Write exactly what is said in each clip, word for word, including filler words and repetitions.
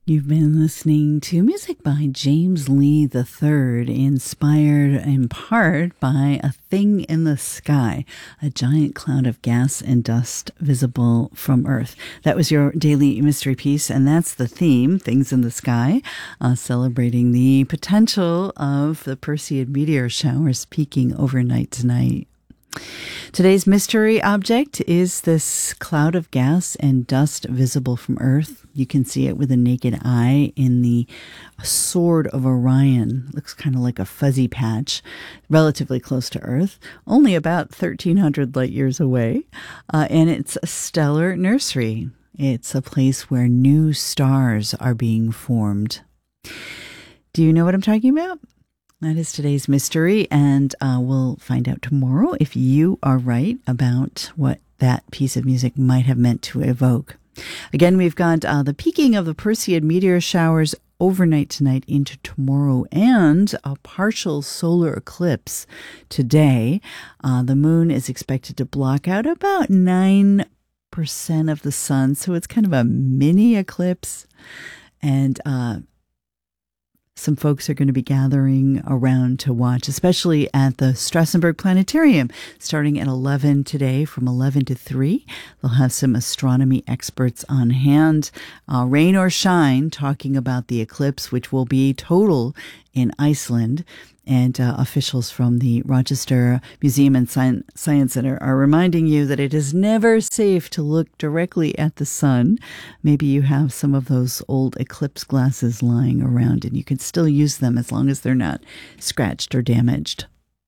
You've been listening to music by James Lee the third, inspired in part by A Thing in the Sky, a giant cloud of gas and dust visible from Earth. That was your daily mystery piece, and that's the theme, Things in the Sky, uh, celebrating the potential of the Perseid meteor showers peaking overnight tonight. Today's mystery object is this cloud of gas and dust visible from Earth. You can see it with a naked eye in the Sword of Orion. Looks kind of like a fuzzy patch, relatively close to Earth, only about thirteen hundred light years away. Uh, and it's a stellar nursery. It's a place where new stars are being formed. Do you know what I'm talking about? That is today's mystery, and uh, we'll find out tomorrow if you are right about what that piece of music might have meant to evoke. Again, we've got uh, the peaking of the Perseid meteor showers overnight tonight into tomorrow, and a partial solar eclipse today. Uh, the moon is expected to block out about nine percent of the sun, so it's kind of a mini eclipse, and uh some folks are going to be gathering around to watch, especially at the Strassenberg Planetarium, starting at eleven today from eleven to three. They'll have some astronomy experts on hand, uh, rain or shine, talking about the eclipse, which will be total in Iceland. And uh, officials from the Rochester Museum and Sci- Science Center are reminding you that it is never safe to look directly at the sun. Maybe you have some of those old eclipse glasses lying around, and you can still use them as long as they're not scratched or damaged.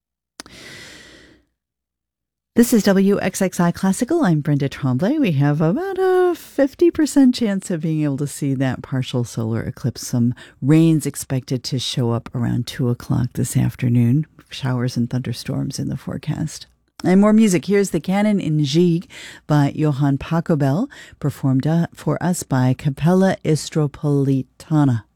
This is W X X I Classical. I'm Brenda Tremblay. We have about a fifty percent chance of being able to see that partial solar eclipse. Some rain's expected to show up around two o'clock this afternoon. Showers and thunderstorms in the forecast. And more music. Here's the Canon in G by Johann Pachelbel, performed uh, for us by Capella Istropolitana.